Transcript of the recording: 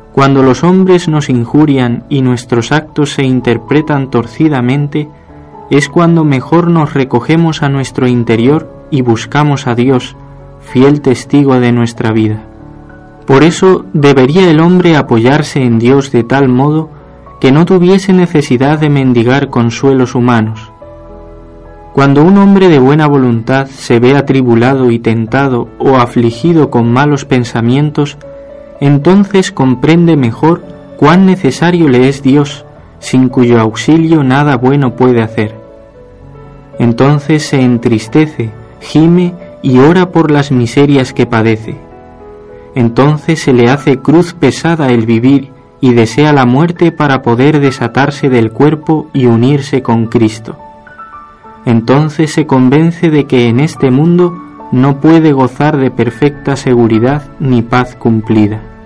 Cuando los hombres nos injurian y nuestros actos se interpretan torcidamente, es cuando mejor nos recogemos a nuestro interior y buscamos a Dios, fiel testigo de nuestra vida. Por eso debería el hombre apoyarse en Dios de tal modo que no tuviese necesidad de mendigar consuelos humanos. Cuando un hombre de buena voluntad se ve atribulado y tentado o afligido con malos pensamientos, entonces comprende mejor cuán necesario le es Dios, sin cuyo auxilio nada bueno puede hacer. Entonces se entristece, gime y ora por las miserias que padece. Entonces se le hace cruz pesada el vivir y desea la muerte para poder desatarse del cuerpo y unirse con Cristo. Entonces se convence de que en este mundo no puede gozar de perfecta seguridad ni paz cumplida.